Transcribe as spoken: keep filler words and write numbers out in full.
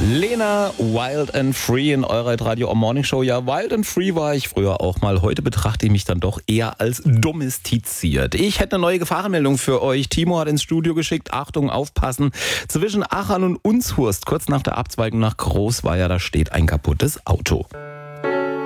Lena, Wild and Free in eurer Radio Morning Show. Ja, Wild and Free war ich früher auch mal. Heute betrachte ich mich dann doch eher als domestiziert. Ich hätte eine neue Gefahrenmeldung für euch. Timo hat ins Studio geschickt. Achtung, aufpassen. Zwischen Achern und Unshurst, kurz nach der Abzweigung nach Großweier, da steht ein kaputtes Auto.